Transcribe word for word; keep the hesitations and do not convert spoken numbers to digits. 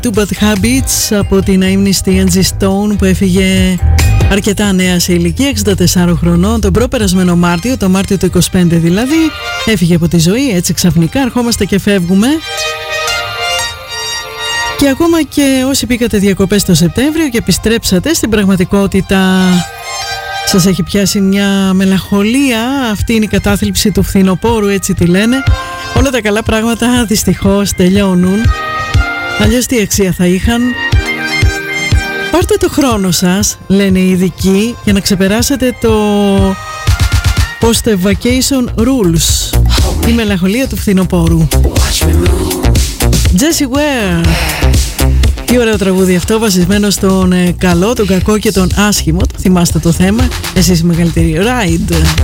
Two Bad Habits από την αείμνηστη Angie Stone που έφυγε αρκετά νέα σε ηλικία, εξήντα τεσσάρων χρονών, τον προπερασμένο Μάρτιο, το Μάρτιο του είκοσι πέντε δηλαδή. Έφυγε από τη ζωή έτσι ξαφνικά, ερχόμαστε και φεύγουμε. Και ακόμα και όσοι πήγατε διακοπές το Σεπτέμβριο και επιστρέψατε, στην πραγματικότητα σας έχει πιάσει μια μελαγχολία. Αυτή είναι η κατάθλιψη του φθινοπόρου, έτσι τη λένε. Όλα τα καλά πράγματα δυστυχώς τελειώνουν. Αλλιώς τι αξία θα είχαν? Πάρτε το χρόνο σας, λένε οι ειδικοί, για να ξεπεράσετε το post-vacation rules, η μελαγχολία του φθινοπόρου. Jessie Ware. Τι ωραίο τραγούδι αυτό, βασισμένο στον καλό, τον κακό και τον άσχημο. Το θυμάστε το θέμα? Εσείς οι μεγαλύτεροι. Ride.